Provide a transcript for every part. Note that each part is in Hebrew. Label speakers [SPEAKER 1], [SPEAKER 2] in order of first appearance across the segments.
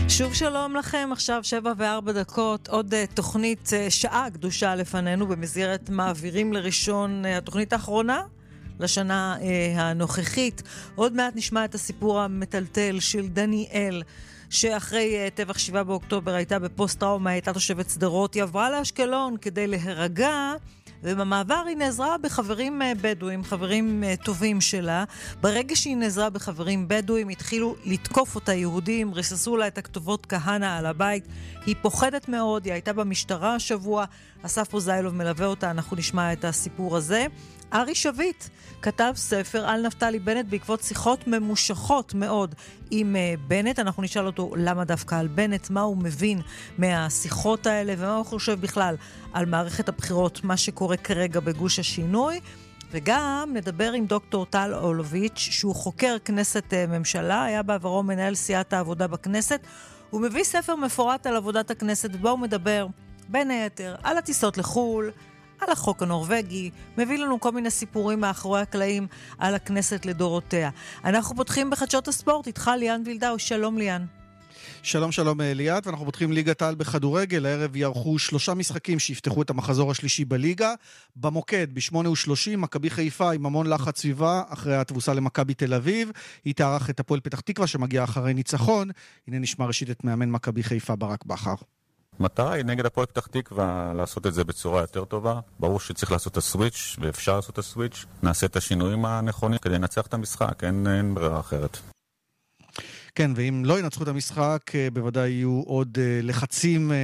[SPEAKER 1] שוב שלום לכם, עכשיו 7:04, עוד תוכנית שעה קדושה לפנינו במסגרת מעבירים לראשון, התוכנית האחרונה לשנה הנוכחית. עוד מעט נשמע את הסיפור המטלטל של דניאל, שאחרי טבח 7 באוקטובר הייתה בפוסט-טראומה, הייתה תושבת שדרות, היא עברה לאשקלון כדי להירגע, ובמעבר היא נעזרה בחברים בדואים, חברים טובים שלה. ברגע שהיא נעזרה בחברים בדואים, התחילו לתקוף אותה יהודים, ריססו לה את הכתובות כהנה על הבית. היא פוחדת מאוד, היא הייתה במשטרה השבוע, אסף פוזיילוב מלווה אותה, אנחנו נשמע את הסיפור הזה. ארי שביט כתב ספר על נפתלי בנט בעקבות שיחות ממושכות מאוד עם בנט. אנחנו נשאל אותו למה דווקא על בנט, מה הוא מבין מהשיחות האלה ומה הוא חושב בכלל על מערכת הבחירות, מה שקורה כרגע בגוש השינוי. וגם נדבר עם דוקטור טל אולוביץ' שהוא חוקר כנסת ממשלה, היה בעברו מנהל סיעת העבודה בכנסת. הוא מביא ספר מפורט על עבודת הכנסת ובו הוא מדבר בין היתר על הטיסות לחול, על החוק הנורווגי, מביא לנו כל מיני סיפורים מאחורי הקלעים על הכנסת לדורותיה. אנחנו פותחים בחדשות הספורט, איתך ליאן וילדאו, שלום ליאן.
[SPEAKER 2] שלום שלום ליאת, ואנחנו פותחים ליגת העל בכדורגל. הערב יערכו 3 משחקים שיפתחו את המחזור השלישי בליגה. במוקד, ב8:30, מכבי חיפה עם המון לחץ סביבה, אחרי התבוסה למכבי תל אביב. היא תארח את הפועל פתח תקווה שמגיע אחרי ניצחון. הנה נשמע ראשית את מאמן מכבי חיפה ברק בכר.
[SPEAKER 3] מטרה היא נגד הפועל פתח תקווה לעשות את זה בצורה יותר טובה. ברור שצריך לעשות את הסוויץ' ואפשר לעשות את הסוויץ'. נעשה את השינויים הנכונים כדי לנצח את המשחק, אין ברירה אחרת.
[SPEAKER 2] כן, ואם לא ינצחו את המשחק, בוודאי יהיו עוד לחצים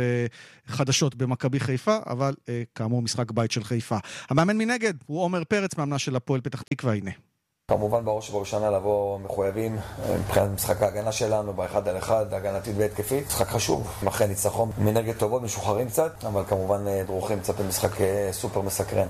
[SPEAKER 2] וחדשות במכבי חיפה, אבל כאמור משחק בית של חיפה. המאמן מנגד הוא עומר פרץ, מאמנה של הפועל פתח תקווה, הנה.
[SPEAKER 4] כמובן בראש ובראשונה לבוא מחויבים מבחינת משחק ההגנה שלנו באחד על אחד, הגנתית והתקפית. משחק חשוב, אחרי ניצחון מנגד טובות, משוחררים קצת, אבל כמובן דרוכים קצת במשחק סופר מסקרן.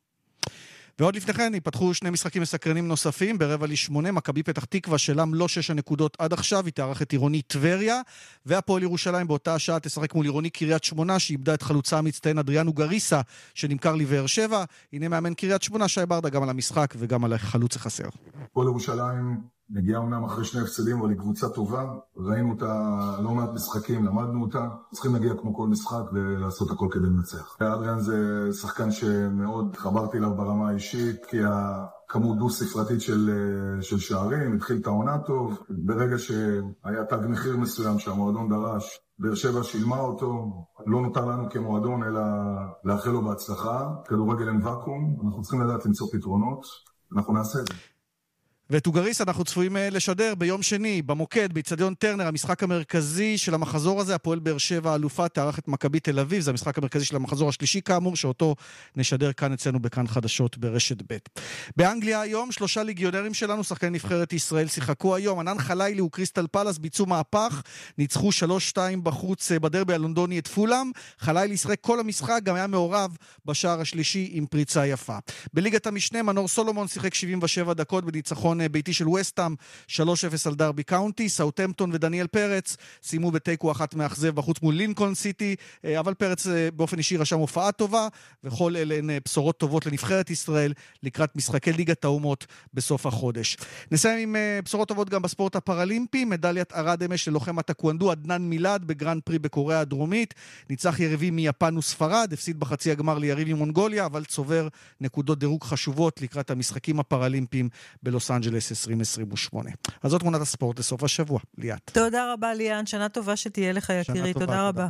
[SPEAKER 2] ועוד לפני כן ייפתחו 2 משחקים מסקרנים נוספים. ב7:45 מכבי פתח תקווה שלה מלוא 6 הנקודות עד עכשיו, היא תארח את עירוני טבריה, והפועל ירושלים באותה השעה תשחק מול עירוני קריית שמונה, שאיבדה את חלוצה המצטיין אדריאנו גריסה, שנמכר לבאר שבע. הנה מאמן קריית שמונה שי ברדה גם על המשחק וגם על החלוץ החסר.
[SPEAKER 5] הפועל ירושלים מגיעה אומנם אחרי 2 הפסדים, אבל היא קבוצה טובה. ראינו אותה לא מעט משחקים, למדנו אותה. צריכים להגיע כמו כל משחק ולעשות הכל כדי לנצח. אדריאן זה שחקן שמאוד חברתי אליו ברמה האישית, כי הכמות דו ספרתית של שערים, התחיל את העונה טוב. ברגע שהיה תג מחיר מסוים שהמועדון דרש, באר שבע שילמה אותו, לא נותר לנו כמועדון אלא לאחל לו בהצלחה. כדורגל אין ואקום, אנחנו צריכים לדעת למצוא פתרונות, אנחנו נעשה את זה.
[SPEAKER 2] ואת אוגריס אנחנו צפויים לשדר ביום שני במוקד, באצטדיון טרנר, המשחק המרכזי של המחזור הזה. הפועל באר שבע האלופה תארח את מכבי תל אביב, זה המשחק המרכזי של המחזור השלישי כאמור, שאותו נשדר כאן אצלנו בכאן חדשות ברשת ב'. באנגליה היום 3 ליגיונרים שלנו, שחקני נבחרת ישראל, שיחקו היום. ענן חלילי וקריסטל פלאס ביצעו מהפך, ניצחו 3-2 בחוץ בדרבי הלונדוני את פולאם. חלילי ישחק כל המשחק, גם היה מעורב בשער השלישי עם פריצה יפה. בליגת המשנה מנור סולומון שיחק 77 דקות בניצחון ביתי של וסטהאם 3-0 על דרבי קאונטי. סאות'המפטון ודניאל פרץ סיימו בתיקו 1 מאכזב בחוץ מול לינקולן סיטי, אבל פרץ באופן אישי רשם הופעה טובה, וכל אלה הן בשורות טובות לנבחרת ישראל לקראת משחקי ליגת האומות בסוף החודש. נסיים עם בשורות טובות גם בספורט הפראלימפי. מדליית ארד אמש ללוחם הטקוונדו עדנאן מילד בגרנד פרי בקוריאה הדרומית, ניצח יריבים מיפן וספרד, הפסיד בחצי הגמר ליריב ממונגוליה, אבל צובר נקודות דירוג חשובות לקראת המשחקים הפראלימפיים בלוס אנג'לס 2028. אז זאת תמונת הספורט לסוף השבוע. ליאת.
[SPEAKER 1] תודה רבה ליאן, שנה טובה שתהיה לך יקירי, תודה רבה.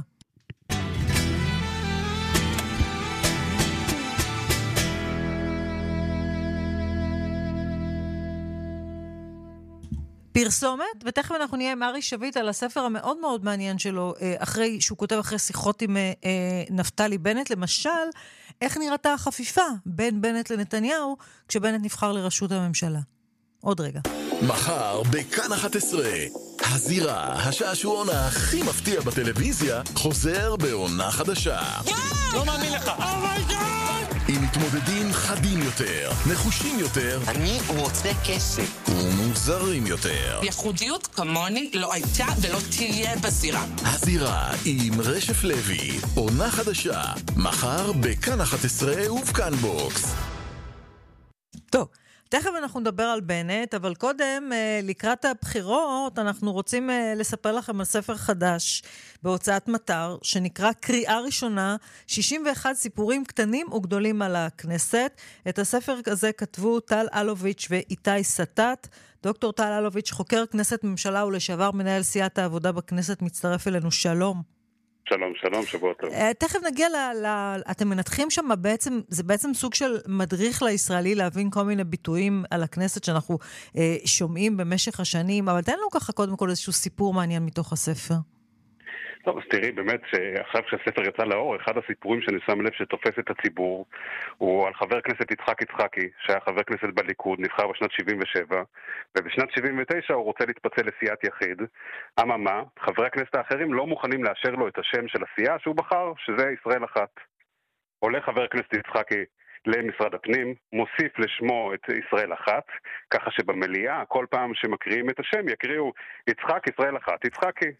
[SPEAKER 1] פרסומת, ותכף אנחנו נהיה עם ארי שביט על הספר המאוד מאוד מעניין שלו, שהוא כותב אחרי שיחות עם נפתלי בנט, למשל, איך נראתה החפיפה בין בנט לנתניהו, כשבנט נבחר לראשות הממשלה. עוד רגע.
[SPEAKER 6] מחר בכאן 11, הזירה, השעשועון הכי מפתיע בטלוויזיה, חוזר בעונה חדשה.
[SPEAKER 7] לא מאמין לך.
[SPEAKER 6] עם מתמודדים חדים יותר, נחושים יותר,
[SPEAKER 7] אני רוצה כסף,
[SPEAKER 6] ומוזרים יותר.
[SPEAKER 7] ייחודיות כמוני לא הייתה ולא תהיה בזירה.
[SPEAKER 6] הזירה עם רשף לוי, עונה חדשה, מחר בכאן 11 ובכאן בוקס.
[SPEAKER 1] טוב, תכף אנחנו נדבר על בנט, אבל קודם, לקראת הבחירות, אנחנו רוצים לספר לכם על ספר חדש בהוצאת מטר, שנקרא קריאה ראשונה, 61 סיפורים קטנים וגדולים על הכנסת. את הספר הזה כתבו טל אלוביץ' ואיתי סטט. דוקטור טל אלוביץ', חוקר כנסת ממשלה ולשעבר מנהל סיעת העבודה בכנסת, מצטרף אלינו. שלום.
[SPEAKER 8] שלום, שלום, שבוע טוב.
[SPEAKER 1] תכף נגיע אתם מנתחים שם זה בעצם סוג של מדריך לישראלי להבין כל מיני ביטויים על הכנסת שאנחנו שומעים במשך השנים, אבל תן לנו ככה קודם כל איזשהו סיפור מעניין מתוך הספר.
[SPEAKER 8] טוב, אז תראי, באמת, עכשיו כשהספר יצא לאור, אחד הסיפורים שאני שם לב שתופס את הציבור, הוא על חבר כנסת יצחק יצחקי, שהיה חבר כנסת בליכוד, נבחר בשנת 77, ובשנת 79 הוא רוצה להתפצל לסיעת יחיד. אממה, חברי הכנסת האחרים לא מוכנים לאשר לו את השם של הסיעה שהוא בחר, שזה ישראל אחת. עולה חבר כנסת יצחקי למשרד הפנים, מוסיף לשמו את ישראל אחת, ככה שבמליאה, כל פעם שמקריאים את השם, יקריאו יצחק ישראל אחת, יצחקי.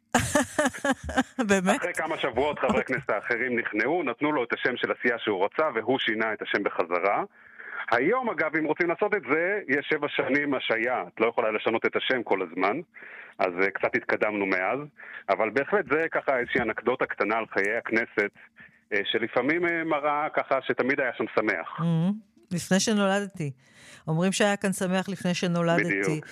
[SPEAKER 1] באמת?
[SPEAKER 8] אחרי כמה שבועות חברי כנסת האחרים נכנעו, נתנו לו את השם של הסיעה שהוא רצה, והוא שינה את השם בחזרה. היום, אגב, אם רוצים לעשות את זה, יש 7 שנים השעיה, את לא יכולה לשנות את השם כל הזמן, אז קצת התקדמנו מאז, אבל בהחלט זה ככה איזושהי אנקדוטה קטנה על חיי הכנסת, שלפעמים מראה ככה שתמיד היה שם שמח.
[SPEAKER 1] לפני שנולדתי. אומרים שהיה כאן שמח לפני שנולדתי.
[SPEAKER 8] בדיוק.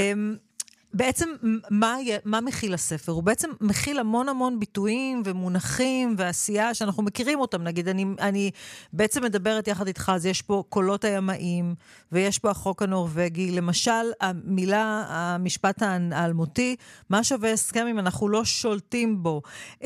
[SPEAKER 1] בעצם מה מכיל הספר? הוא בעצם מכיל המון ביטויים ומונחים ועשייה שאנחנו מכירים אותם. נגיד, אני בעצם מדברת יחד איתך, אז יש פה קולות הימאים, ויש פה החוק הנורווגי. למשל, המשפט האלמותי, מה שווה הסכם אם אנחנו לא שולטים בו?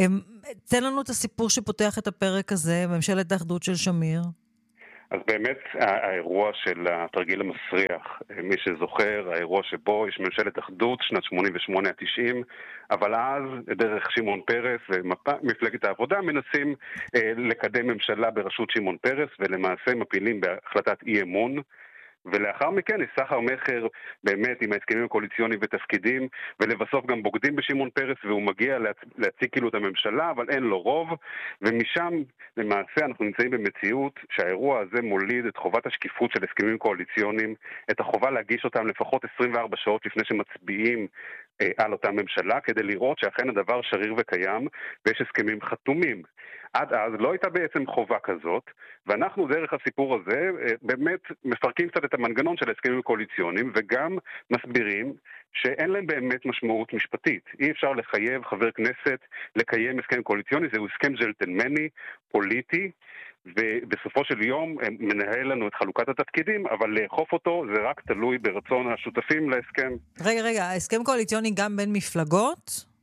[SPEAKER 1] תן לנו את הסיפור שפותח את הפרק הזה, ממשלת האחדות של שמיר.
[SPEAKER 8] אז באמת האירוע של התרגיל המסריח, מי שזוכר, האירוע שבו יש ממשלת אחדות, שנת 88-90, אבל אז דרך שמעון פרס ומפלגת העבודה מנסים לקדם ממשלה בראשות שמעון פרס, ולמעשה מפילים בהחלטת אי אמון, ולאחר מכן יש סחר מחר באמת עם ההסכמים הקואליציוניים ותפקידים, ולבסוף גם בוגדים בשמעון פרס, והוא מגיע להציג כאילו את הממשלה, אבל אין לו רוב, ומשם למעשה אנחנו נמצאים במציאות שהאירוע הזה מוליד את חובת השקיפות של הסכמים קואליציוניים, את החובה להגיש אותם לפחות 24 שעות לפני שמצביעים על אותה ממשלה, כדי לראות שאכן הדבר שריר וקיים, ויש הסכמים חתומים. עד אז לא הייתה בעצם חובה כזאת, ואנחנו דרך הסיפור הזה באמת מפרקים קצת את המנגנון של ההסכמים הקואליציוניים, וגם מסבירים שאין להם באמת משמעות משפטית. אי אפשר לחייב חבר כנסת לקיים הסכם קואליציוני, זהו הסכם ג'נטלמני, פוליטי, ובסופו של יום מנהל לנו את חלוקת התפקידים, אבל לאכוף אותו זה רק תלוי ברצון השותפים להסכם.
[SPEAKER 1] רגע, ההסכם קואליציוני גם בין מפלגות?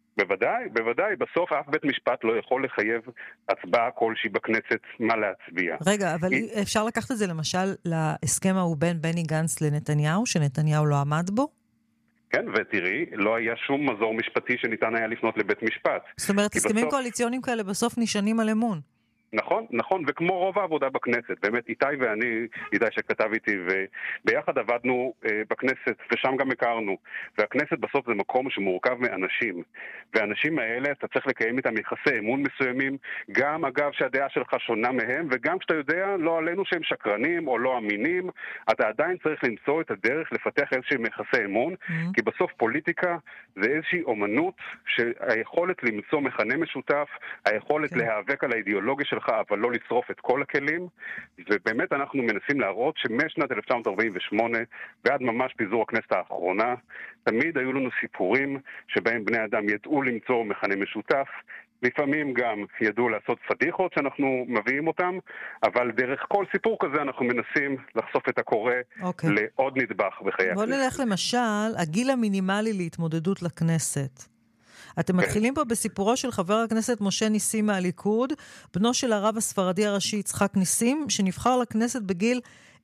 [SPEAKER 8] בוודאי, בסוף אף בית משפט לא יכול לחייב הצבעה כלשהי בכנסת מה להצביע.
[SPEAKER 1] רגע, אבל אפשר לקחת את זה למשל להסכם ההוא בין בני גנץ לנתניהו, שנתניהו לא עמד בו?
[SPEAKER 8] כן, ותראי, לא היה שום מזור משפטי שניתן היה לפנות לבית משפט.
[SPEAKER 1] זאת אומרת, הסכמים קואליציוניים כאלה בסוף נשענים על אמון.
[SPEAKER 8] נכון, וכמו רוב העבודה בכנסת, באמת איתי ואני, איתי שכתב איתי, וביחד עבדנו בכנסת, ושם גם הכרנו, והכנסת בסוף זה מקום שמורכב מאנשים, והאנשים האלה אתה צריך לקיים איתם יחסי אמון מסוימים, גם אגב שהדעה שלך שונה מהם, וגם כשאתה יודע לא עלינו שהם שקרנים או לא אמינים, אתה עדיין צריך למצוא את הדרך לפתח איזשהם יחסי אמון, כי בסוף פוליטיקה זה איזושהי אומנות, שהיכולת למצוא מכנה משותף, היכולת להיאבק על האידיאולוגיה שלך, אבל לא לשרוף את כל הכלים, ובאמת אנחנו מנסים להראות שמשנת 1948 ועד ממש פיזור הכנסת האחרונה, תמיד היו לנו סיפורים שבהם בני אדם ידעו למצוא מכנה משותף, לפעמים גם ידעו לעשות פדיחות שאנחנו מביאים אותם, אבל דרך כל סיפור כזה אנחנו מנסים לחשוף את הקורא לעוד נדבך בחיי הכנסת.
[SPEAKER 1] בוא נלך למשל, הגיל המינימלי להתמודדות לכנסת. אתם מתחילים פה בסיפורו של חבר הכנסת משה ניסים מהליכוד, בנו של הרב הספרדי הראשי יצחק ניסים, שנבחר לכנסת בגיל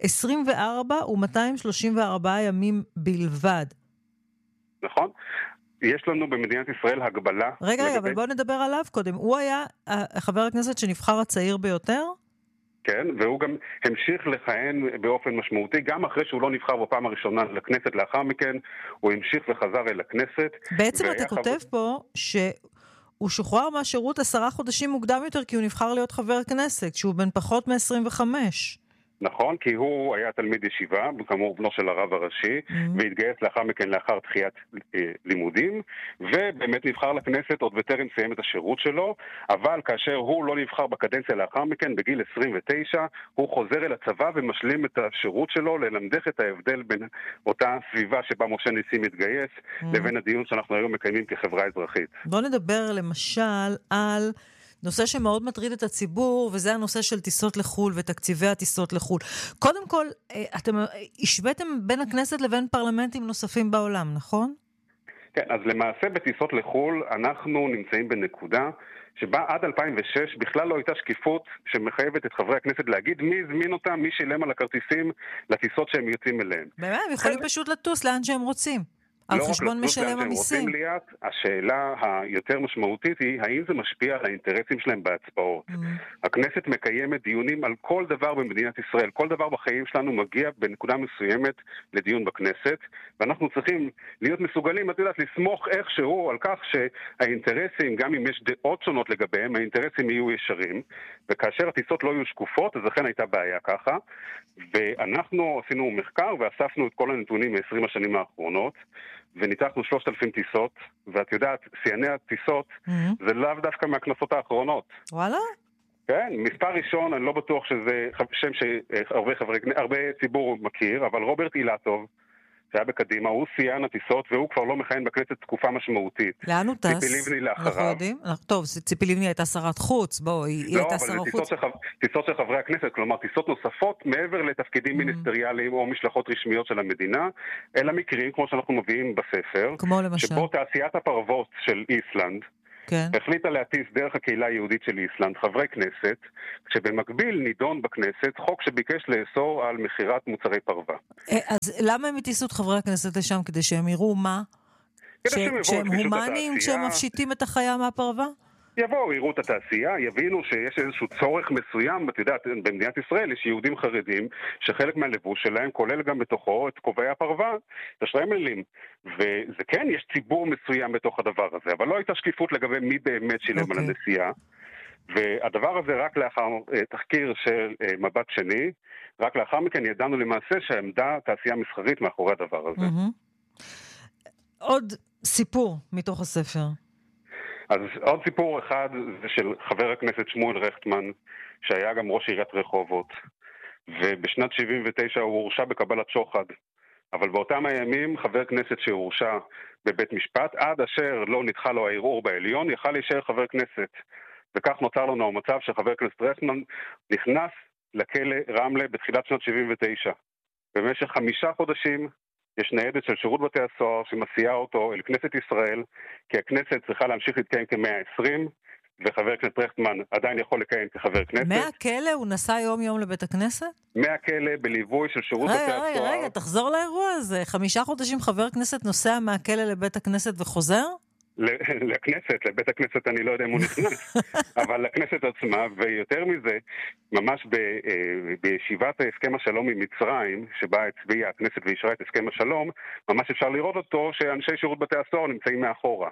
[SPEAKER 1] 24 ו-234 ימים בלבד.
[SPEAKER 8] נכון. יש לנו במדינת ישראל הגבלה.
[SPEAKER 1] רגע, אבל בואו נדבר עליו קודם. הוא היה חבר הכנסת שנבחר הצעיר ביותר?
[SPEAKER 8] כן, והוא גם המשיך לכהן באופן משמעותי, גם אחרי שהוא לא נבחר בפעם הראשונה לכנסת, לאחר מכן הוא המשיך וחזר אל הכנסת.
[SPEAKER 1] בעצם אתה כותב פה שהוא שוחרר מהשירות 10 חודשים מוקדם יותר, כי הוא נבחר להיות חבר כנסת, שהוא בן פחות מ-25.
[SPEAKER 8] נכון, כי הוא היה תלמיד ישיבה, כאמור בנו של הרב הראשי, והתגייס לאחר מכן לאחר דחיית לימודים, ובאמת נבחר לכנסת עוד בטרם סיים את השירות שלו, אבל כאשר הוא לא נבחר בקדנציה לאחר מכן, בגיל 29, הוא חוזר אל הצבא ומשלים את השירות שלו, ללמדך את ההבדל בין אותה סביבה שבה משה ניסים מתגייס, לבין הדיון שאנחנו היום מקיימים כחברה אזרחית.
[SPEAKER 1] בוא נדבר למשל על נושא שמאוד מטריד את הציבור, וזה הנושא של טיסות לחול ותקציבי הטיסות לחול. קודם כל, אתם השוויתם בין הכנסת לבין פרלמנטים נוספים בעולם, נכון?
[SPEAKER 8] כן, אז למעשה בטיסות לחול אנחנו נמצאים בנקודה שבה עד 2006 בכלל לא הייתה שקיפות שמחייבת את חברי הכנסת להגיד מי הזמין אותם, מי שילם על הכרטיסים לטיסות שהם יוצאים אליהם.
[SPEAKER 1] באמת, הם יכולים פשוט לטוס לאן שהם רוצים. על חשבון משלם המיסים.
[SPEAKER 8] השאלה היותר משמעותית היא, האם זה משפיע על האינטרסים שלהם בהצבעות? הכנסת מקיימת דיונים על כל דבר במדינת ישראל. כל דבר בחיים שלנו מגיע בנקודה מסוימת לדיון בכנסת, ואנחנו צריכים להיות מסוגלים, את יודעת, לסמוך איכשהו על כך שהאינטרסים, גם אם יש דעות שונות לגביהם, האינטרסים יהיו ישרים, וכאשר הטיסות לא יהיו שקופות, אז אכן הייתה בעיה ככה, ואנחנו עשינו מחקר ואספנו את כל הנתונים מ-20 השנים האחרונות, וניתחנו 3,000 טיסות, ואת יודעת, סייני הטיסות זה לאו דווקא מהכנסות האחרונות.
[SPEAKER 1] וואלה?
[SPEAKER 8] כן, מספר ראשון, אני לא בטוח שזה שם שהרבה ציבור מכיר, אבל רוברט אילטוב, שהיה בקדימה, הוא סייען הטיסות, והוא כבר לא מכהן בכנסת תקופה משמעותית.
[SPEAKER 1] לאן הוא טס?
[SPEAKER 8] ציפי לבני לאחריו.
[SPEAKER 1] אנחנו יודעים? טוב, ציפי לבני הייתה שרת חוץ, בואו, היא הייתה שר חוץ.
[SPEAKER 8] לא, אבל טיסות של חברי הכנסת, כלומר, טיסות נוספות מעבר לתפקידים מיניסטריאליים או משלחות רשמיות של המדינה, אלא מקרים, כמו שאנחנו מביאים בספר,
[SPEAKER 1] כמו למשל.
[SPEAKER 8] שבו תעשיית הפרוות של איסלנד,
[SPEAKER 1] כן.
[SPEAKER 8] החליטה להטיס דרך הקהילה היהודית של איסלנד חברי כנסת, כשבמקביל נידון בכנסת חוק שביקש לאסור על מחירת מוצרי פרווה.
[SPEAKER 1] אז למה הם הטיסו את חברי הכנסת לשם? כדי שהם יראו מה? שהם הומניים כשהם מפשיטים את החיה מהפרווה?
[SPEAKER 8] יבואו, יראו את התעשייה, יבינו שיש איזשהו צורך מסוים, את יודעת, במדינת ישראל יש יהודים חרדים שחלק מהלבוש שלהם כולל גם בתוכו את כובעי הפרווה, את השטריימלים, וזה כן, יש ציבור מסוים בתוך הדבר הזה, אבל לא הייתה שקיפות לגבי מי באמת שילם על הנסיעה, והדבר הזה רק לאחר תחקיר של מבט שני, רק לאחר מכן ידענו למעשה שהעמדה תעשייה מסחרית מאחורי הדבר הזה.
[SPEAKER 1] עוד סיפור מתוך הספר.
[SPEAKER 8] אז עוד סיפור אחד זה של חבר הכנסת שמואל רכטמן, שהיה גם ראש עיריית רחובות, ובשנת 79 הוא הורשע בקבלת שוחד, אבל באותם הימים חבר כנסת שהורשע בבית משפט, עד אשר לא נדחה לו הערעור בעליון, יכל להישאר חבר כנסת, וכך נוצר לנו המצב שחבר הכנסת רכטמן נכנס לכלא רמלה בתחילת שנת 79. במשך 5 חודשים יש ניידת של שירות בתי הסוהר שמסיעה אותו אל כנסת ישראל, כי הכנסת צריכה להמשיך להתקיים כ-120, וחבר הכנסת רכטמן עדיין יכול לקיים כחבר כנסת.
[SPEAKER 1] מהכלא הוא נסע יום יום לבית הכנסת?
[SPEAKER 8] מהכלא בליווי של שירות בתי הסוהר.
[SPEAKER 1] רגע, תחזור לאירוע הזה. 5 חודשים חבר כנסת נוסע מהכלא לבית הכנסת וחוזר?
[SPEAKER 8] לכנסת, לבית הכנסת אני לא יודע אם הוא נכנס, אבל לכנסת עצמה, ויותר מזה, ממש בישיבת הסכם השלום עם מצרים, שבה הצביעה הכנסת ואישרה את הסכם השלום, ממש אפשר לראות אותו שאנשי שירות בתי הסוהר נמצאים מאחורה.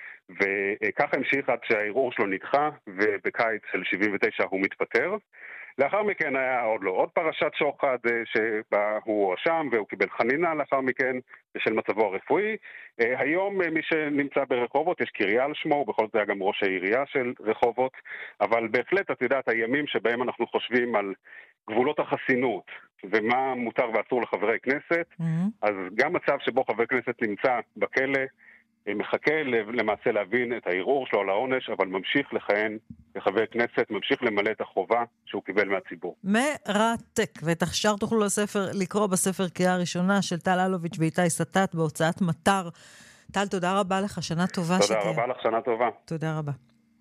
[SPEAKER 8] וככה המשיך עד שהערעור שלו נדחה, ובקיץ של 79 הוא מתפטר. לאחר מכן היה עוד פרשת שוחד שבה הוא הואשם והוא קיבל חנינה לאחר מכן בשל מצבו הרפואי. היום מי שנמצא ברחובות יש קריה על שמו, ובכל זאת היה גם ראש העירייה של רחובות, אבל בהחלט את יודעת הימים שבהם אנחנו חושבים על גבולות החסינות ומה מותר ואסור לחברי כנסת, אז גם מצב שבו חבר כנסת נמצא בכלא מחכה למעשה להבין את הערעור שלו על העונש, אבל ממשיך לכהן כחבר כנסת, ממשיך למלא את החובה שהוא קיבל מהציבור.
[SPEAKER 1] מרתק, ואת השאר תוכלו לקרוא בספר קריאה ראשונה של טל אלוביץ' ואיתי סטט בהוצאת מטר. טל, תודה רבה לך, שנה טובה.
[SPEAKER 8] תודה רבה לך, שנה טובה.
[SPEAKER 1] תודה רבה.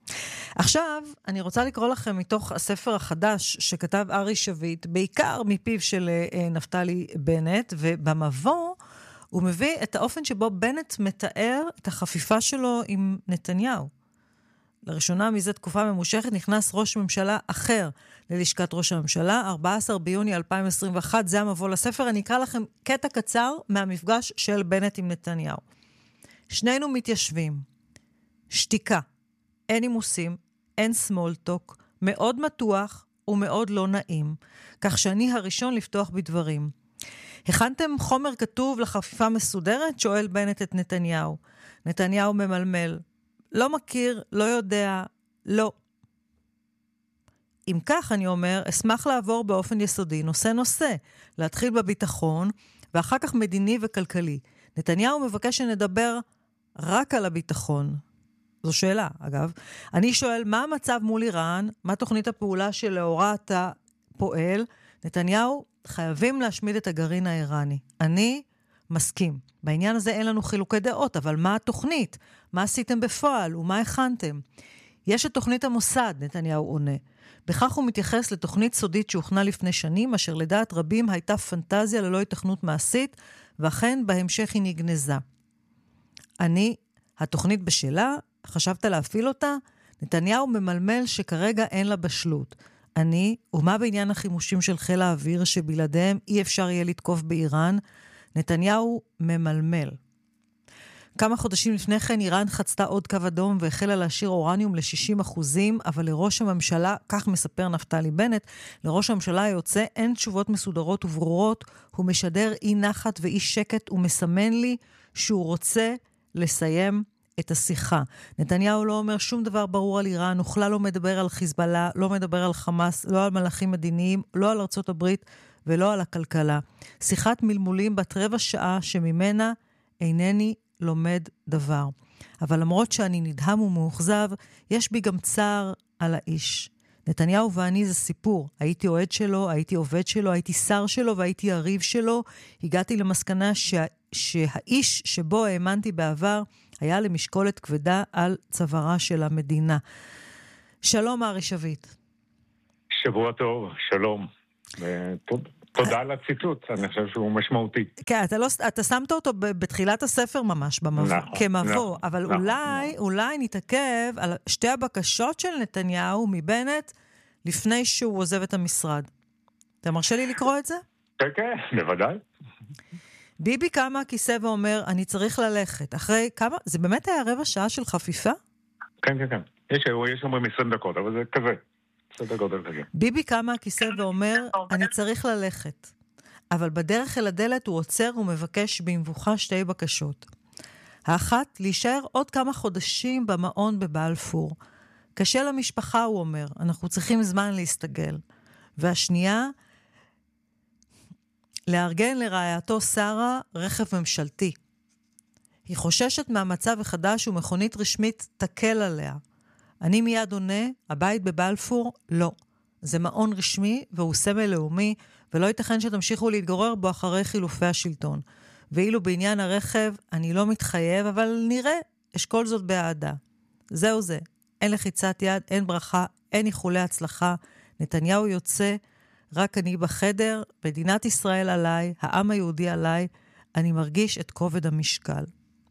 [SPEAKER 1] עכשיו, אני רוצה לקרוא לכם מתוך הספר החדש שכתב ארי שביט, בעיקר מפיו של נפתלי בנט, ובמבוא הוא מביא את האופן שבו בנט מתאר את החפיפה שלו עם נתניהו. לראשונה מזה תקופה ממושכת נכנס ראש ממשלה אחר ללשכת ראש הממשלה, 14 ביוני 2021, זה המבוא לספר. אני אקרא לכם קטע קצר מהמפגש של בנט עם נתניהו. שנינו מתיישבים, שתיקה, אין נימוסים, אין סמול טוק, מאוד מתוח ומאוד לא נעים, כך שאני הראשון לפתוח בדברים. הכנתם חומר כתוב לחפיפה מסודרת? שואל בנט את נתניהו. נתניהו ממלמל. לא מכיר, לא יודע, לא. אם כך, אני אומר, אשמח לעבור באופן יסודי נושא, להתחיל בביטחון, ואחר כך מדיני וכלכלי. נתניהו מבקש שנדבר רק על הביטחון. זו שאלה, אגב. אני שואל, מה המצב מול איראן? מה תוכנית הפעולה שלאורה אתה פועל? נתניהו, חייבים להשמיד את הגרעין האיראני. אני מסכים. בעניין הזה אין לנו חילוקי דעות, אבל מה התוכנית? מה עשיתם בפועל ומה הכנתם? יש את תוכנית המוסד, נתניהו עונה. בכך הוא מתייחס לתוכנית סודית שהוכנה לפני שנים, אשר לדעת רבים הייתה פנטזיה ללא התכנות מעשית, ואכן בהמשך היא נגנזה. התוכנית בשלה, חשבת להפעיל אותה? נתניהו ממלמל שכרגע אין לה בשלות. ומה בעניין החימושים של חיל האוויר שבלעדיהם אי אפשר יהיה לתקוף באיראן? נתניהו ממלמל. כמה חודשים לפני כן איראן חצתה עוד קו אדום והחלה להשאיר אורניום ל-60%, אבל לראש הממשלה, כך מספר נפתלי בנט, לראש הממשלה היוצא אין תשובות מסודרות וברורות, הוא משדר אי נחת ואי שקט ומסמן לי שהוא רוצה לסיים את השיחה. נתניהו לא אומר שום דבר ברור על איראן, הוא כלל לא מדבר על חיזבאללה, לא מדבר על חמאס, לא על מלאכים מדיניים, לא על ארצות הברית ולא על הכלכלה. שיחת מלמולים בת רבע שעה שממנה אינני לומד דבר. אבל למרות שאני נדהם ומאוכזב, יש בי גם צער על האיש. נתניהו ואני זה סיפור. הייתי אוהד שלו, הייתי עובד שלו, הייתי שר שלו והייתי יריב שלו. הגעתי למסקנה שהאיש שבו האמנתי בעבר היה למשקולת כבדה על צווארה של המדינה. שלום ארי שביט.
[SPEAKER 9] שבוע טוב, שלום. תודה על הציטוט, אני חושב שהוא משמעותי.
[SPEAKER 1] כן, אתה שמת אותו בתחילת הספר ממש, כמבוא, אבל אולי נתעכב על שתי הבקשות של נתניהו מבנט לפני שהוא עוזב את המשרד. אתה מרשה לי לקרוא את זה?
[SPEAKER 9] כן, בוודאי.
[SPEAKER 1] ביבי קם מהכיסא ואומר, אני צריך ללכת. אחרי כמה? זה באמת היה רבע שעה של חפיפה?
[SPEAKER 9] כן. יש אומרים 20 דקות, אבל זה כזה.
[SPEAKER 1] ביבי קם מהכיסא ואומר, אני צריך ללכת. אבל בדרך אל הדלת הוא עוצר ומבקש במבוכה שתי בקשות. האחת, להישאר עוד כמה חודשים במעון בבלפור. קשה למשפחה, הוא אומר, אנחנו צריכים זמן להסתגל. והשנייה, לארגן לרעייתו שרה רכב ממשלתי. היא חוששת מהמצב החדש ומכונית רשמית תקל עליה. אני מיד עונה, הבית בבלפור, לא. זה מעון רשמי והוא סמל לאומי, ולא ייתכן שתמשיכו להתגורר בו אחרי חילופי השלטון. ואילו בעניין הרכב, אני לא מתחייב, אבל נראה, אשכול זאת באהדה. זהו זה. אין לחיצת יד, אין ברכה, אין איחולי הצלחה. נתניהו יוצא, רק אני בחדר, מדינת ישראל עליי, העם היהודי עליי, אני מרגיש את כובד המשקל.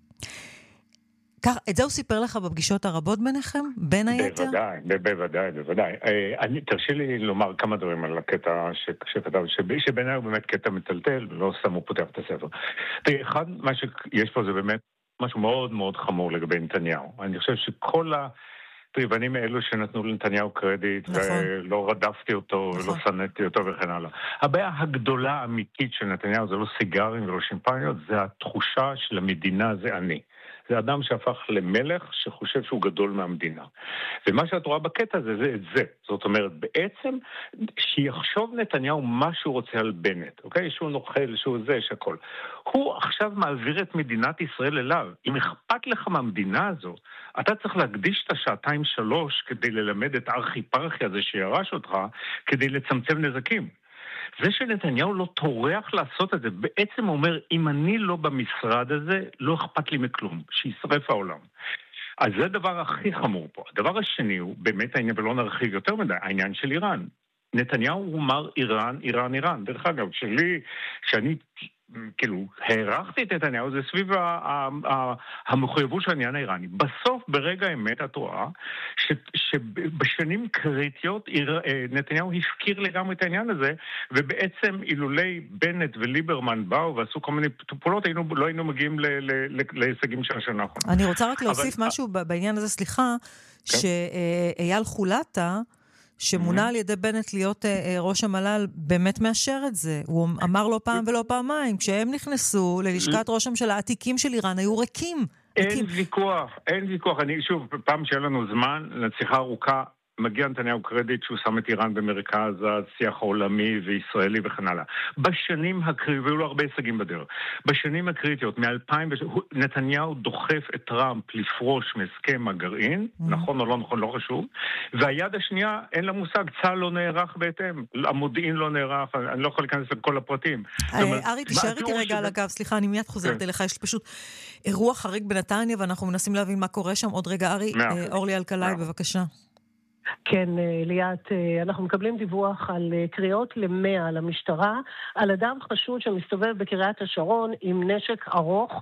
[SPEAKER 1] את זה הוא סיפר לך בפגישות הרבות ביניכם? בין היתר?
[SPEAKER 9] בוודאי. תרשי לי לומר כמה דברים על הקטע שכתב, שבעיניי הוא באמת קטע מטלטל, ולא סתם הוא פותח את הספר. אחד, מה שיש פה זה באמת משהו מאוד מאוד חמור לגבי נתניהו. אני חושב שכל הפריבנים האלו שנתנו לנתניהו קרדיט, ולא רדפתי אותו, ולא סנתי אותו וכן הלאה. הבעיה הגדולה האמיתית של נתניהו זה לא סיגרים ולא שמפניות, זה התחושה של המדינה זה אני. זה אדם שהפך למלך שחושב שהוא גדול מהמדינה. ומה שאת רואה בקטע הזה, זה את זה. זאת אומרת, בעצם, שיחשוב נתניהו מה שהוא רוצה על בנט, אוקיי? שהוא נוכל, שהוא זה, שהכל. הוא עכשיו מעביר את מדינת ישראל אליו. אם אכפת לך מהמדינה הזו, אתה צריך להקדיש את השעתיים 3 כדי ללמד את הארכיפרכי הזה שירש אותך, כדי לצמצם נזקים. זה שנתניהו לא טורח לעשות את זה, בעצם אומר, אם אני לא במשרד הזה, לא אכפת לי מכלום, שישרף העולם. אז זה הדבר הכי חמור פה. הדבר השני הוא, באמת העניין, ולא נרחיב יותר מדי, העניין של איראן. נתניהו הוא אמר איראן. דרך אגב, שאני כאילו, הערכתי את נתניהו, זה סביב המחויבות של העניין האיראני. בסוף, ברגע האמת, את רואה, שבשנים קריטיות, נתניהו הפקיר לגמרי את העניין הזה, ובעצם אילולי בנט וליברמן באו ועשו כל מיני פעולות, לא היינו מגיעים להישגים של השנה האחרונה.
[SPEAKER 1] אני רוצה רק להוסיף משהו בעניין הזה, סליחה, שאייל חולטה, שמונה על ידי בנט להיות ראש המל"ל, באמת מאשר את זה. הוא אמר לא פעם ולא פעמיים, כשהם נכנסו ללשכת ראש הממשלה, התיקים של איראן היו ריקים.
[SPEAKER 9] אין ויכוח. אני שוב, פעם שהיה לנו זמן, לשיחה ארוכה, מגיע נתניהו קרדיט שהוא שם את איראן במרכז השיח העולמי וישראלי וכן הלאה. בשנים הקריטיות, והיו לו הרבה הישגים בדרך, בשנים הקריטיות, נתניהו דוחף את טראמפ לפרוש מהסכם הגרעין, נכון או לא נכון, לא חשוב, והיד השנייה, אין לה מושג, צה"ל לא נערך בהתאם, המודיעין לא נערך, אני לא יכול להיכנס לכל הפרטים.
[SPEAKER 1] ארי, תישאר איתי רגע על הקו, סליחה, אני מיד חוזרת אליך, יש פשוט אירוע חריג בנתניה, ואנחנו מנסים להבין מה קורה שם. עוד רגע, ארי, אורלי אלקלעי, בבקשה.
[SPEAKER 10] כן, ליאת, אנחנו מקבלים דיווח על קריאות ל-100 למשטרה, על אדם חשוד שמסתובב בקריית השרון עם נשק ארוך,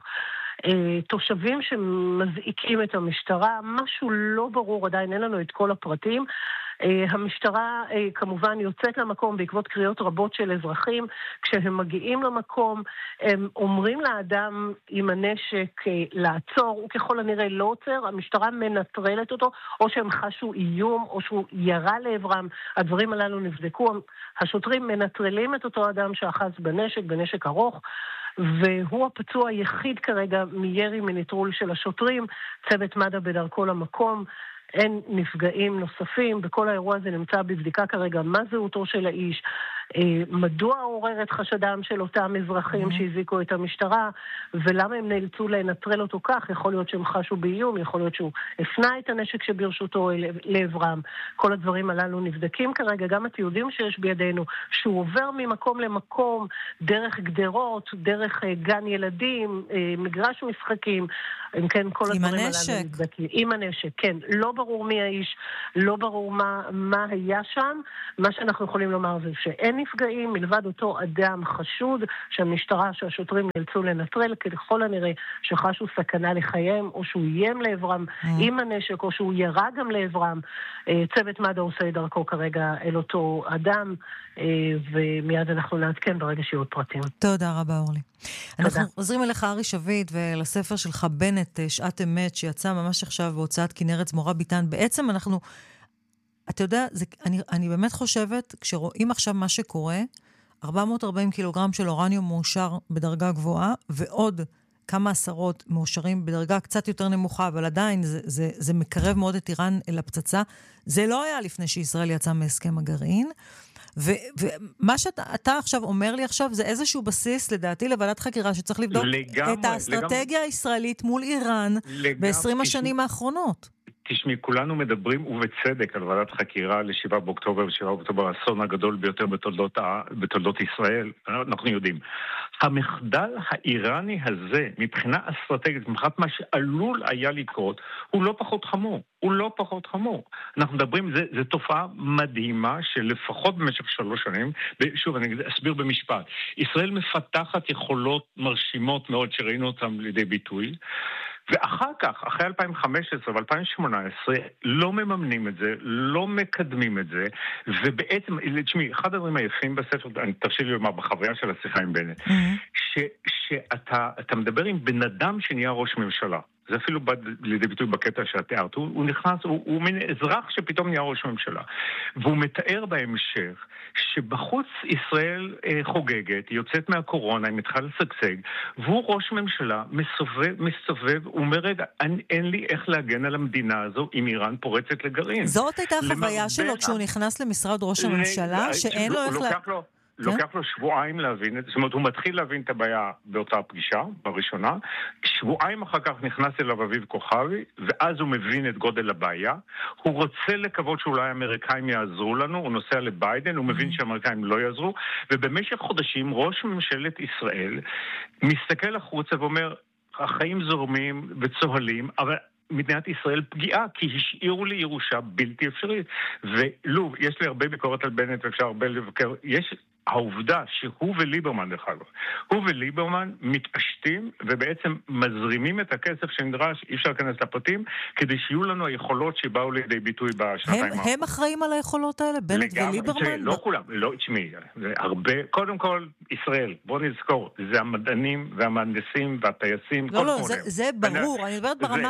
[SPEAKER 10] תושבים שמזעיקים את המשטרה, משהו לא ברור, עדיין אין לנו את כל הפרטים. המשטרה כמובן יוצאת למקום בעקבות קריאות רבות של אזרחים. כשהם מגיעים למקום הם אומרים לאדם עם הנשק לעצור, הוא ככל הנראה לא עוצר, המשטרה מנטרלת אותו, או שהם חשו איום או שהוא ירה לעברם. הדברים הללו נבדקו, השוטרים מנטרלים את אותו אדם שאחז בנשק ארוך, והוא הפצוע היחיד כרגע מירי מנטרול של השוטרים. צוות מד"א בדרכו למקום, אין נפגעים נוספים. בכל האירוע הזה נמצא בבדיקה כרגע מה זהותו של האיש, מדוע עורר את חשדם של אותם אזרחים שהזיקו את המשטרה, ולמה הם נאלצו לנטרל אותו כך. יכול להיות שהם חשו באיום, יכול להיות שהוא הפנה את הנשק שברשותו לעברם. כל הדברים הללו נבדקים כרגע. גם התיעודים שיש בידינו, שהוא עובר ממקום למקום, דרך גדרות, דרך גן ילדים, מגרש משחקים, אם כן, כל הדברים הללו נבדקים. עם הנשק, כן. לא ברור מי האיש, לא ברור מה היה שם. מה שאנחנו יכולים לומר זה שאין נפגעים, מלבד אותו אדם חשוד שהמשטרה, שהשוטרים נאלצו לנטרל, ככל הנראה שחשו סכנה לחייהם, או שהוא איים לעברם עם הנשק, או שהוא ירה גם לעברם. צוות מד"א עושה דרכו כרגע אל אותו אדם, ומיד אנחנו נעדכן ברגע שיהיו עוד פרטים.
[SPEAKER 1] תודה רבה, אורלי. אנחנו עוזרים אליך, ארי שביט, ולספר שלך בנט, שעת אמת, שיצא ממש עכשיו בהוצאת כנרת זמורה ביטן. בעצם אנחנו, אתה יודע, אני באמת חושבת, כשרואים עכשיו מה שקורה, 440 קילוגרם של אורניום מאושר בדרגה גבוהה, ועוד כמה עשרות מאושרים בדרגה קצת יותר נמוכה, אבל עדיין זה מקרב מאוד את איראן אל הפצצה. זה לא היה לפני שישראל יצא מהסכם הגרעין, ומה שאתה עכשיו אומר לי עכשיו, זה איזשהו בסיס, לדעתי, לוועדת חקירה, שצריך לבדוק את האסטרטגיה הישראלית מול איראן ב-20 השנים האחרונות.
[SPEAKER 9] תשמעי, כולנו מדברים ובצדק על ועדת חקירה ל-7 באוקטובר, 7 באוקטובר, האסון הגדול ביותר בתולדות ישראל, אנחנו יודעים. המחדל האיראני הזה, מבחינה אסטרטגית, מבחינת מה שעלול היה לקרות, הוא לא פחות חמור. אנחנו מדברים, זו תופעה מדהימה שלפחות במשך 3 שנים, ושוב, אני אסביר במשפט, ישראל מפתחת יכולות מרשימות מאוד שראינו אותן לידי ביטוי, ואחר כך, אחרי 2015 ו-2018, לא מממנים את זה, לא מקדמים את זה, ובעצם, תשמעי, אחד הדברים היפים בספר, תרשי לי לומר בחוויה של השיחה עם בנט, שאתה מדבר עם בן אדם שנהיה ראש ממשלה, זה אפילו בא לידי ביטוי בקטע שאת תיארת, הוא נכנס, הוא מין אזרח שפתאום נהיה ראש ממשלה, והוא מתאר בהמשך שבחוץ ישראל חוגגת, יוצאת מהקורונה, היא מתחילה לשגשג, והוא ראש ממשלה, מסובב, הוא אומר, רגע, אין לי איך להגן על המדינה הזו אם איראן פורצת לגרעין.
[SPEAKER 1] זאת הייתה החוויה שלו כשהוא נכנס למשרד ראש הממשלה, שאין לו איך
[SPEAKER 9] לוקח לו שבועיים להבין את זה, זאת אומרת, הוא מתחיל להבין את הבעיה באותה פגישה, בראשונה, שבועיים אחר כך נכנס אליו אביב כוכבי, ואז הוא מבין את גודל הבעיה, הוא רוצה לקוות שאולי האמריקאים יעזרו לנו, הוא נוסע לביידן, הוא מבין שהאמריקאים לא יעזרו, ובמשך חודשים ראש ממשלת ישראל מסתכל החוצה ואומר, החיים זורמים וצוהלים, אבל מדינת ישראל פגיעה, כי השאירו לי ירושה בלתי אפשרית. ולוב, יש לי הרבה ביקורת על בנט, ואפשר הרבה לבקר, יש העובדה שהוא וליברמן, דרך אגב, הוא וליברמן מתפשטים, ובעצם מזרימים את הכסף שנדרש, אי אפשר להיכנס לפרטים, כדי שיהיו לנו היכולות שבאו לידי ביטוי בשנתיים האחרונות.
[SPEAKER 1] הם אחראים על היכולות האלה, בנט וליברמן?
[SPEAKER 9] לא כולם, לא, תשמעי, זה הרבה, קודם כל, ישראל, בוא נזכור, זה המדענים והמהנדסים והטייסים,
[SPEAKER 1] לא, זה ברור, אני מדברת ברמה הפוליטית.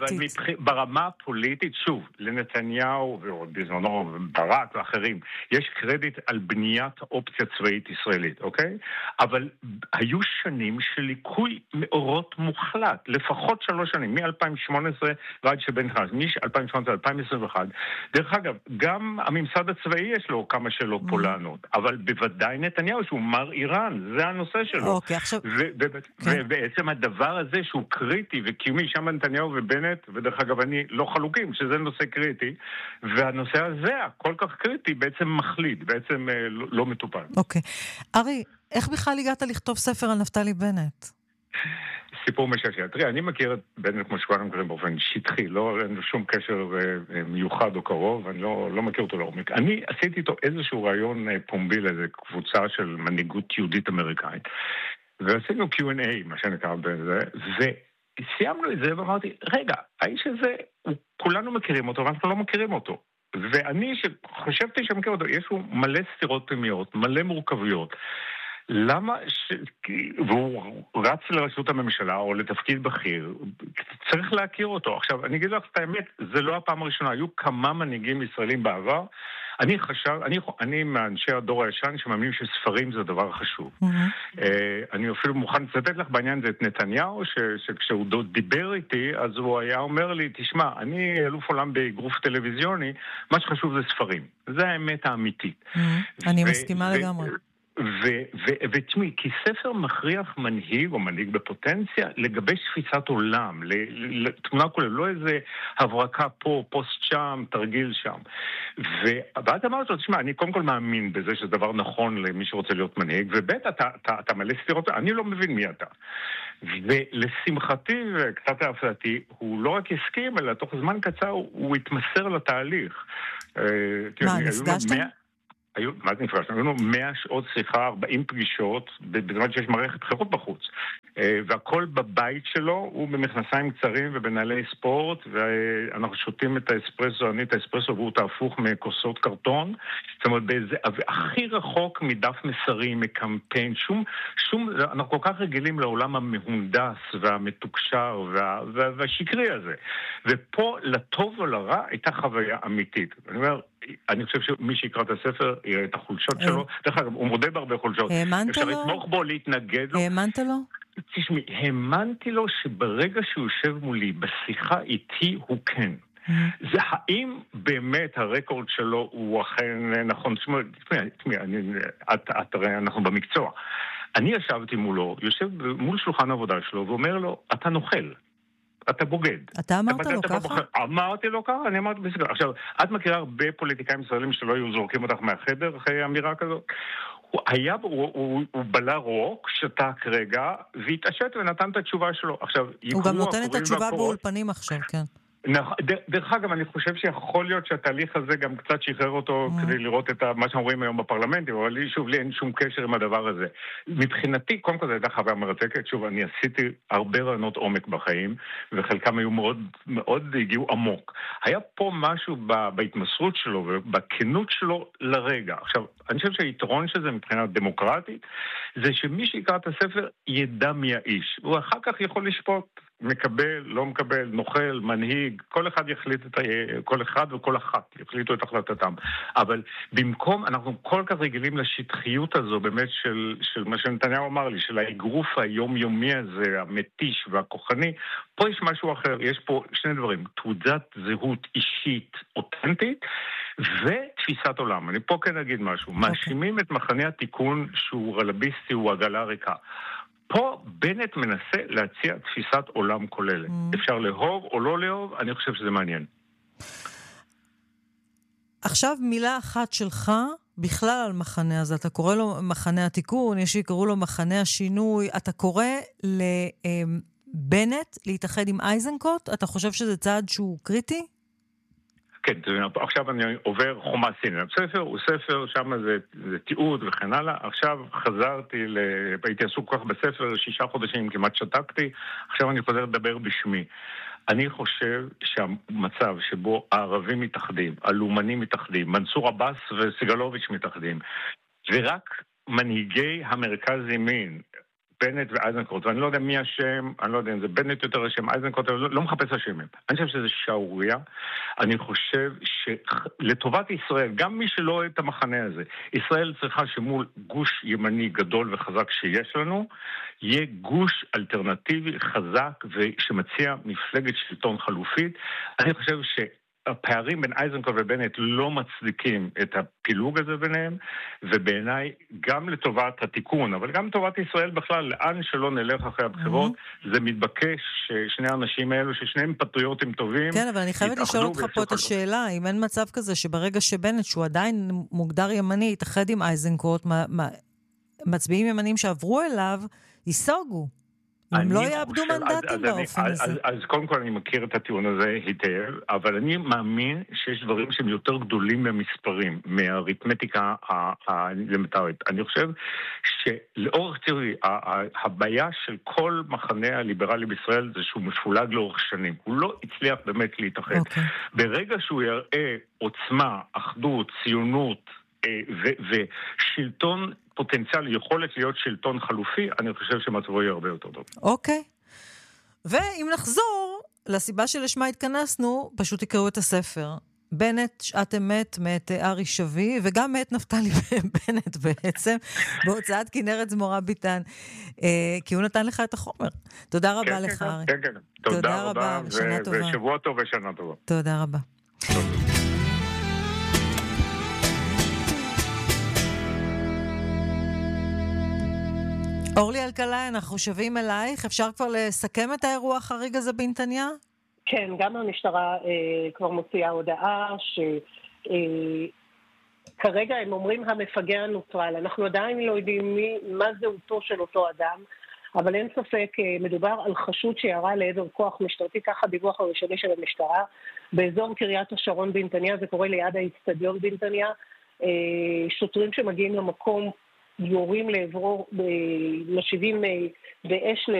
[SPEAKER 1] פוליטית.
[SPEAKER 9] אבל ברמה הפוליטית, שוב, לנתניהו ועוד בזמנו ברק ואחרים, יש קרדיט על בניית אופציה צבאית ישראלית, אוקיי? אבל היו שנים של ליקוי מאורות מוחלט, לפחות 3 שנים, מ-2018 ועד שבין נכנס, מ-2018-2021. דרך אגב, גם הממסד הצבאי יש לו כמה שלא פולנות, אבל בוודאי נתניהו שהוא מר איראן, זה הנושא שלו.
[SPEAKER 1] אוקיי, עכשיו...
[SPEAKER 9] ובעצם הדבר הזה שהוא קריטי וקיומי, שם נתניהו ובנט, ודרך אגב אני לא חלוקים, שזה נושא קריטי, והנושא הזה, הכל כך קריטי, בעצם מחליט, בעצם לא מטופל.
[SPEAKER 1] אוקיי. ארי, איך בכלל הגעת לכתוב ספר על נפתלי בנט?
[SPEAKER 9] סיפור משעשע. תראה, אני מכיר את בנט כמו שכולם מכירים באופן שטחי, לא אין שום קשר מיוחד או קרוב, אני לא מכיר אותו לעומק. אני עשיתי איתו איזשהו רעיון פומבי לאיזו קבוצה של מנהיגות יהודית אמריקאית, ועשינו Q&A, מה שנקרא בזה, וסיימנו את זה ואמרתי, רגע, האיש הזה, כולנו מכירים אותו, ואנחנו לא מכירים אותו. ואני חשבתי שמכיר אותו, יש לו מלא סתירות פנימיות, מלא מורכבויות. למה והוא רץ לרשות הממשלה או לתפקיד בכיר, צריך להכיר אותו. עכשיו, אני אגיד לך את האמת, זה לא הפעם הראשונה, היו כמה מנהיגים ישראלים בעבר. אני מאנשי הדור הישן שמאמין שספרים זה דבר חשוב. אני אפילו מוכן לצטט לך בעניין זה את נתניהו, שכשהוא דיבר איתי, אז הוא היה אומר לי, תשמע, אני אלוף עולם באגרוף טלוויזיוני, מה שחשוב זה ספרים. זה האמת האמיתית.
[SPEAKER 1] אני מסכימה לגמרי.
[SPEAKER 9] ותשמעי, כי ספר מכריח מנהיג או מנהיג בפוטנציה לגבש תפיסת עולם, תמונה כולה, לא איזה הברקה פה, פוסט שם, תרגיל שם. ואת אמרת לו, תשמע, אני קודם כל מאמין בזה שזה דבר נכון למי שרוצה להיות מנהיג, ובית אתה מלא סתירות, אני לא מבין מי אתה. ולשמחתי וקצת להפתעתי, הוא לא רק הסכים, אלא תוך זמן קצר הוא התמסר לתהליך.
[SPEAKER 1] מה, נפגשתם?
[SPEAKER 9] מה זה נפגש? היו לנו 100 שעות שיחה, 40 פגישות, בזמן שיש מערכת בחירות בחוץ. והכל בבית שלו, הוא במכנסיים קצרים ובנעלי ספורט, ואנחנו שותים את האספרסו, אני את האספרסו, והוא תהפוך מכוסות קרטון. זאת אומרת, הכי רחוק מדף מסרים, מקמפיין, אנחנו כל כך רגילים לעולם המהונדס והמתוקשר והשקרי הזה. ופה, לטוב או לרע, הייתה חוויה אמיתית. אני חושב שמי שיקרא את הספר יראה את החולשות שלו. דרך אגב, הוא מודה בהרבה חולשות.
[SPEAKER 1] האמנת לו?
[SPEAKER 9] אפשר לתמוך בו, להתנגד לו.
[SPEAKER 1] האמנת לו?
[SPEAKER 9] תשמעי, האמנתי לו שברגע שהוא יושב מולי בשיחה איתי הוא כן. זה האם באמת הרקורד שלו הוא אכן נכון. תשמעי, אנחנו במקצוע. אני ישבתי מולו, יושב מול שולחן העבודה שלו ואומר לו, אתה נוכל. אתה בוגד.
[SPEAKER 1] אתה אמרת לו ככה?
[SPEAKER 9] אמרתי לו ככה, אני אמרתי בסדר. עכשיו, את מכירה הרבה פוליטיקאים ישראלים שלא היו זורקים אותך מהחדר אחרי אמירה כזאת? הוא בלה רוק, שתק רגע, והתעשת ונתן את התשובה שלו. עכשיו,
[SPEAKER 1] הוא גם נותן את התשובה באולפנים עכשיו, כן.
[SPEAKER 9] דרך אגב, אני חושב שיכול להיות שהתהליך הזה גם קצת שחרר אותו כדי לראות את מה שאנחנו רואים היום בפרלמנטים, אבל שוב, לי אין שום קשר עם הדבר הזה. מבחינתי, קודם כל, זו הייתה חוויה מרתקת. שוב, אני עשיתי הרבה רעיונות עומק בחיים, וחלקם היו מאוד הגיעו עמוק. היה פה משהו בהתמסרות שלו ובכנות שלו לרגע. עכשיו, אני חושב שהיתרון שזה מבחינה דמוקרטית, זה שמי שיקרא את הספר ידע מי האיש. הוא אחר כך יכול לשפוט. מקבל, לא מקבל, נוכל, מנהיג, כל אחד יחליט כל אחד וכל אחת יחליטו את החלטתם. אבל במקום, אנחנו כל כך רגילים לשטחיות הזו, באמת של מה שנתניהו אמר לי, של האגרוף היומיומי הזה, המתיש והכוחני, פה יש משהו אחר, יש פה שני דברים, תעודת זהות אישית אותנטית, ותפיסת עולם. אני פה כן אגיד משהו, מאשימים את מחנה התיקון שהוא רלביסטי, הוא עגלה ריקה. פה בנט מנסה להציע תפיסת עולם כוללת. אפשר לאהוב או לא לאהוב, אני חושב שזה מעניין.
[SPEAKER 1] עכשיו מילה אחת שלך בכלל על מחנה הזה. אתה קורא לו מחנה התיקון, יש שיקראו לו מחנה השינוי. אתה קורא לבנט להתאחד עם אייזנקוט? אתה חושב שזה צעד שהוא קריטי?
[SPEAKER 9] כן, עכשיו אני עובר חומה סינית. הספר הוא ספר, שם זה תיעוד וכן הלאה. עכשיו חזרתי, הייתי עסוק כך בספר, 6 חודשים כמעט שתקתי, עכשיו אני חוזר לדבר בשמי. אני חושב שהמצב שבו הערבים מתאחדים, הלאומנים מתאחדים, מנסור עבאס וסגלוביץ' מתאחדים, ורק מנהיגי המרכז ימין, בנט ואייזנקוט, ואני לא יודע מי השם, אני לא יודע אם זה בנט יותר השם, אייזנקוט, לא מחפש השמים. אני חושב שזה שערוריה. אני חושב שלטובת ישראל, גם מי שלא אוהב את המחנה הזה, ישראל צריכה שמול גוש ימני גדול וחזק שיש לנו, יהיה גוש אלטרנטיבי חזק ושמציע מפלגת שלטון חלופית. אני חושב הפערים בין אייזנקוט ובנט לא מצדיקים את הפילוג הזה ביניהם, ובעיניי גם לטובת התיקון, אבל גם לטובת ישראל בכלל, לאן שלא נלך אחרי הבחירות, זה מתבקש ששני האנשים האלו, ששניהם פטריוטים טובים,
[SPEAKER 1] כן, אבל אני חייבת לשאול אותך פה את השאלה, אם אין מצב כזה שברגע שבנט, שהוא עדיין מוגדר ימני, יתאחד עם אייזנקוט, מצביעים ימנים שעברו אליו, ייסוגו. הם לא יאבדו מנדטים באופן הזה.
[SPEAKER 9] אז קודם כל אני מכיר את הטיעון הזה היטב, אבל אני מאמין שיש דברים שהם יותר גדולים מהמספרים, מהאריתמטיקה האלמנטרית. אני חושב שלאורך תראי, הבעיה של כל מחנה הליברלי בישראל זה שהוא מפולג לאורך שנים. הוא לא הצליח באמת להתאחד. ברגע שהוא יראה עוצמה, אחדות, ציונות ושלטון פוטנציאל, יכולת להיות שלטון חלופי, אני חושב שמצבו יהיה הרבה יותר טוב.
[SPEAKER 1] אוקיי. ואם נחזור לסיבה שלשמה התכנסנו, פשוט תקראו את הספר. בנט, שעת אמת, מאת ארי שבי, וגם מאת נפתלי בנט בעצם, בהוצאת כנרת זמורה ביטן, כי הוא נתן לך את החומר. תודה רבה לך, ארי.
[SPEAKER 9] כן. תודה רבה, ושבוע טוב ושנה טובה.
[SPEAKER 1] תודה רבה. אורלי אלקלעי, אנחנו שבים אלייך. אפשר כבר לסכם את האירוע החריג הזה בנתניה?
[SPEAKER 10] כן, גם המשטרה כבר מוציאה הודעה שכרגע הם אומרים המפגע נוטרל. אנחנו עדיין לא יודעים מה זהותו של אותו אדם, אבל אין ספק, מדובר על חשוד שירה לעבר כוח משטרתי, ככה דיווח הראשוני של המשטרה, באזור קריית השרון בנתניה, זה קורה ליד האצטדיון בנתניה. שוטרים שמגיעים למקום יורים לעברו, משיבים באש